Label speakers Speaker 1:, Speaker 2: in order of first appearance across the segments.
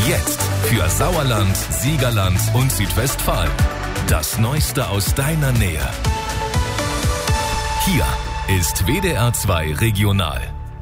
Speaker 1: Jetzt für Sauerland, Siegerland und Südwestfalen. Das Neueste aus deiner Nähe. Hier ist WDR 2 Regional.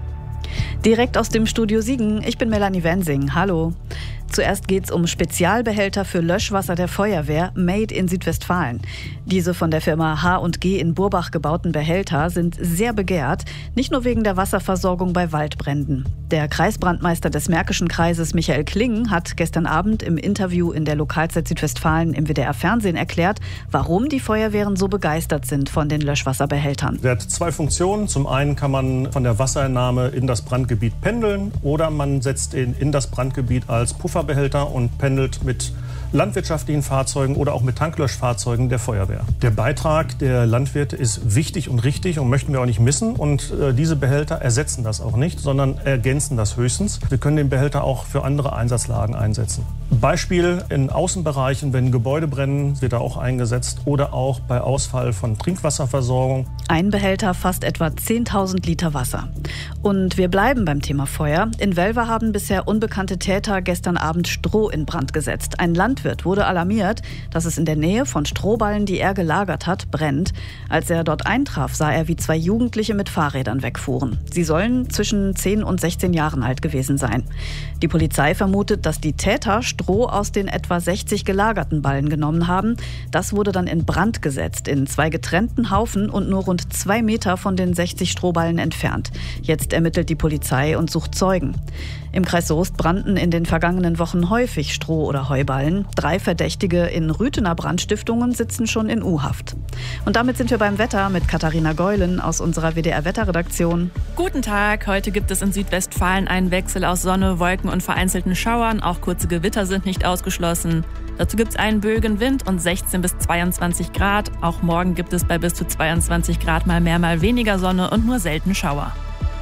Speaker 2: Direkt aus dem Studio Siegen, ich bin Melanie Wensing. Hallo. Zuerst geht's um Spezialbehälter für Löschwasser der Feuerwehr, made in Südwestfalen. Diese von der Firma H&G in Burbach gebauten Behälter sind sehr begehrt, nicht nur wegen der Wasserversorgung bei Waldbränden. Der Kreisbrandmeister des Märkischen Kreises, Michael Kling, hat gestern Abend im Interview in der Lokalzeit Südwestfalen im WDR-Fernsehen erklärt, warum die Feuerwehren so begeistert sind von den Löschwasserbehältern.
Speaker 3: Der hat zwei Funktionen. Zum einen kann man von der Wasserentnahme in das Brandgebiet pendeln oder man setzt ihn in das Brandgebiet als Pufferbehälter und pendelt mit landwirtschaftlichen Fahrzeugen oder auch mit Tanklöschfahrzeugen der Feuerwehr. Der Beitrag der Landwirte ist wichtig und richtig und möchten wir auch nicht missen. Und diese Behälter ersetzen das auch nicht, sondern ergänzen das höchstens. Wir können den Behälter auch für andere Einsatzlagen einsetzen. Beispiel in Außenbereichen, wenn Gebäude brennen, wird er auch eingesetzt oder auch bei Ausfall von Trinkwasserversorgung.
Speaker 2: Ein Behälter fasst etwa 10.000 Liter Wasser. Und wir bleiben beim Thema Feuer. In Welver haben bisher unbekannte Täter gestern Abend Stroh in Brand gesetzt. Ein Landwirt wurde alarmiert, dass es in der Nähe von Strohballen, die er gelagert hat, brennt. Als er dort eintraf, sah er, wie zwei Jugendliche mit Fahrrädern wegfuhren. Sie sollen zwischen 10 und 16 Jahren alt gewesen sein. Die Polizei vermutet, dass die Täter Stroh aus den etwa 60 gelagerten Ballen genommen haben. Das wurde dann in Brand gesetzt, in zwei getrennten Haufen und nur rund 2 Meter von den 60 Strohballen entfernt. Jetzt ermittelt die Polizei und sucht Zeugen. Im Kreis Soest brannten in den vergangenen Wochen häufig Stroh- oder Heuballen. 3 Verdächtige in Rüthener Brandstiftungen sitzen schon in U-Haft. Und damit sind wir beim Wetter mit Katharina Geulen aus unserer WDR-Wetterredaktion.
Speaker 4: Guten Tag, heute gibt es in Südwestfalen einen Wechsel aus Sonne, Wolken und vereinzelten Schauern. Auch kurze Gewitter sind nicht ausgeschlossen. Dazu gibt es einen böigen Wind und 16 bis 22 Grad. Auch morgen gibt es bei bis zu 22 Grad mal mehr, mal weniger Sonne und nur selten Schauer.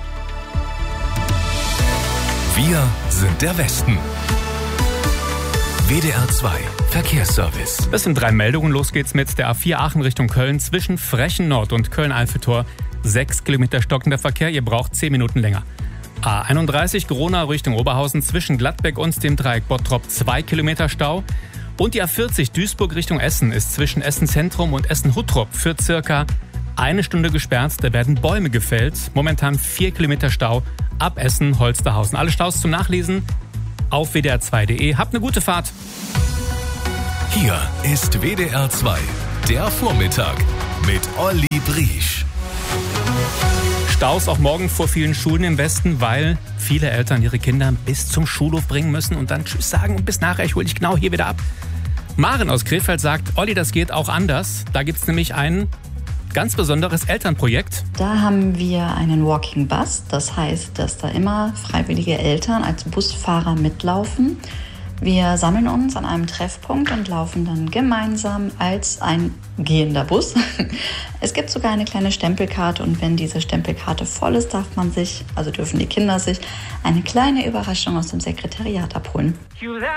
Speaker 1: Wir sind der Westen. WDR 2 Verkehrsservice.
Speaker 5: Das sind 3 Meldungen. Los geht's mit der A4 Aachen Richtung Köln zwischen Frechen Nord und Köln-Alfetor. 6 Kilometer stockender Verkehr, ihr braucht 10 Minuten länger. A31 Gronau Richtung Oberhausen zwischen Gladbeck und dem Dreieck Bottrop 2 Kilometer Stau. Und die A40 Duisburg Richtung Essen ist zwischen Essen Zentrum und Essen Huttrop für circa 1 Stunde gesperrt. Da werden Bäume gefällt. Momentan 4 Kilometer Stau ab Essen Holsterhausen. Alle Staus zum Nachlesen auf wdr2.de. Habt eine gute Fahrt.
Speaker 1: Hier ist WDR 2, der Vormittag mit Olli Briesch.
Speaker 5: Staus auch morgen vor vielen Schulen im Westen, weil viele Eltern ihre Kinder bis zum Schulhof bringen müssen und dann Tschüss sagen und bis nachher, ich hole dich genau hier wieder ab. Maren aus Krefeld sagt, Olli, das geht auch anders. Da gibt es nämlich ein ganz besonderes Elternprojekt.
Speaker 6: Da haben wir einen Walking Bus. Das heißt, dass da immer freiwillige Eltern als Busfahrer mitlaufen. Wir sammeln uns an einem Treffpunkt und laufen dann gemeinsam als ein gehender Bus. Es gibt sogar eine kleine Stempelkarte und wenn diese Stempelkarte voll ist, dürfen die Kinder sich eine kleine Überraschung aus dem Sekretariat abholen.